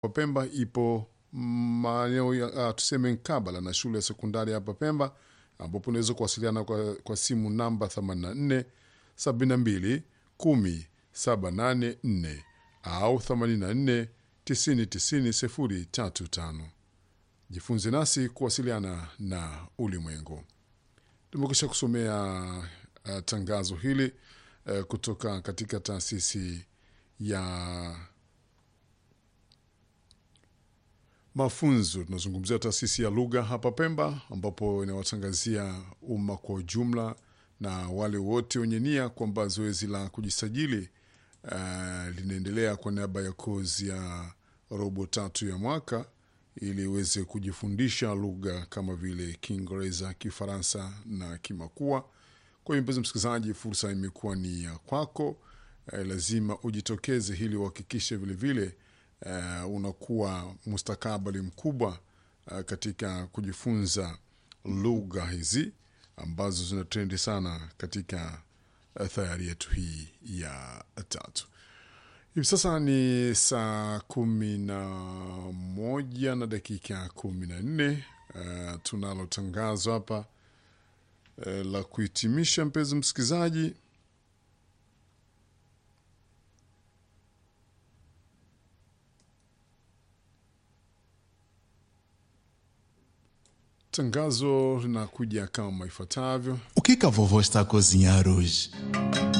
Pemba ipo maeneo ya tuseme mkabala na shule ya sekondari hapa Pemba, ambapo unaweza kuwasiliana kwa simu namba 84 72 10 784 au 84 90 90 035. Jifunze nasi kuwasiliana na ulimwengu. Tumekwisha kusomea tangazo hili kutoka katika taasisi ya mafunzo. Tunazungumzia taasisi ya lugha hapa Pemba, ambapo inawatangazia umma kwa ujumla na wale wote wenye nia kwamba zoezi la kujisajili linaendelea kwa niaba ya kozi ya robo 3 ya mwaka, ili uweze kujifundisha lugha kama vile Kiingereza, Kifaransa na Kimakua. Kwa hiyo mpenzi msikilizaji, fursa imekuwa ni ya kwako. Lazima ujitokeze ili uhakikishe vile vile unakuwa mustakabali mkubwa katika kujifunza lugha hizi ambazo zina trendi sana katika sayari yetu hii ya 3. Hivi sasa ni saa 11 na dakika 14. Tunalo tangazo hapa la kuhitimisha, mpenzi msikilizaji. Tangazo linakuja kama ifuatavyo. O que a vovó está a cozinhar hoje?